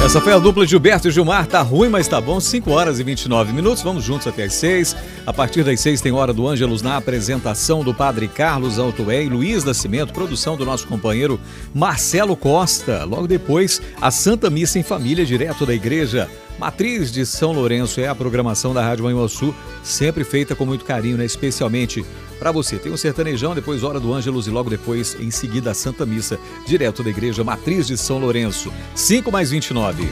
Essa foi a dupla Gilberto e Gilmar. Tá ruim, mas tá bom. 5 horas e 29 minutos. Vamos juntos até as 6. A partir das 6 tem Hora do Ângelus na apresentação do Padre Carlos Altoé e Luiz Nascimento, produção do nosso companheiro Marcelo Costa. Logo depois, a Santa Missa em Família, direto da Igreja Matriz de São Lourenço. É a programação da Rádio Manhuaçu, sempre feita com muito carinho, né? Especialmente para você. Tem o Sertanejão, depois Hora do Ângelus e logo depois, em seguida, a Santa Missa, direto da Igreja Matriz de São Lourenço. 5 mais 29.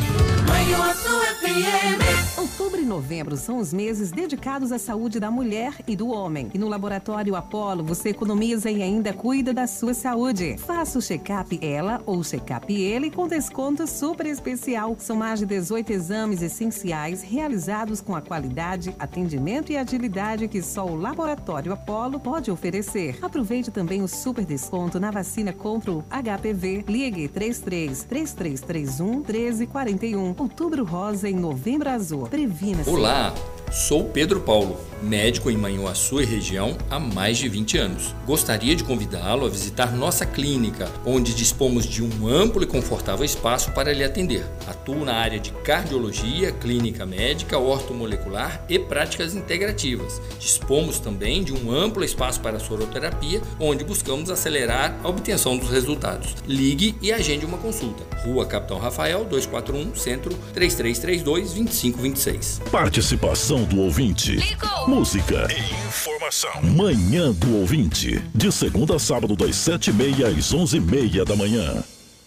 Outubro e novembro são os meses dedicados à saúde da mulher e do homem. E no Laboratório Apollo você economiza e ainda cuida da sua saúde. Faça o check-up ela ou check-up ele com desconto super especial. São mais de 18 exames essenciais realizados com a qualidade, atendimento e agilidade que só o Laboratório Apollo pode oferecer. Aproveite também o super desconto na vacina contra o HPV. Ligue 33-3331 1341. Outubro rosa e novembro azul. Previna-se. Olá, sou Pedro Paulo, médico em Manhuaçu e região há mais de 20 anos. Gostaria de convidá-lo a visitar nossa clínica, onde dispomos de um amplo e confortável espaço para lhe atender. Atuo na área de cardiologia, clínica médica, ortomolecular e práticas integrativas. Dispomos também de um amplo espaço para soroterapia, onde buscamos acelerar a obtenção dos resultados. Ligue e agende uma consulta. Rua Capitão Rafael, 241, Centro, 3332-2526. Participação do ouvinte. Ligou. Música e informação. Manhã do ouvinte. De segunda a sábado, das 7h30 às 11h30 da manhã.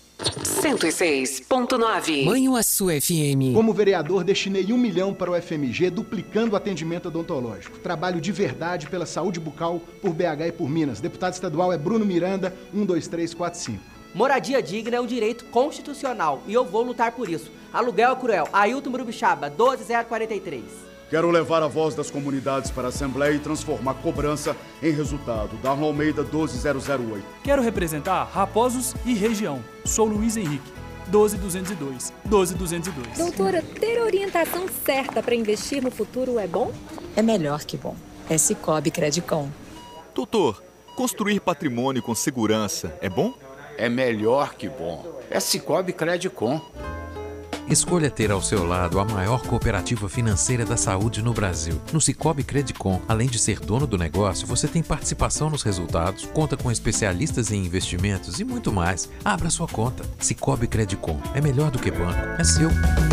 106.9 Manhuaçu FM. Como vereador, destinei 1 milhão para o FMG, duplicando o atendimento odontológico. Trabalho de verdade pela saúde bucal por BH e por Minas. Deputado estadual é Bruno Miranda, 12345. Moradia digna é um direito constitucional e eu vou lutar por isso. Aluguel é cruel. Ailton Murubixaba, 12043. Quero levar a voz das comunidades para a Assembleia e transformar cobrança em resultado. Darlan Almeida, 12008. Quero representar Raposos e região. Sou Luiz Henrique, 12202. 12202. Doutora, ter orientação certa para investir no futuro é bom? É melhor que bom. É Sicoob Credicom. Doutor, construir patrimônio com segurança é bom? É melhor que bom. É Sicoob Credicom. Escolha ter ao seu lado a maior cooperativa financeira da saúde no Brasil. No Sicoob Credicom, além de ser dono do negócio, você tem participação nos resultados, conta com especialistas em investimentos e muito mais. Abra sua conta. Sicoob Credicom. É melhor do que banco. É seu.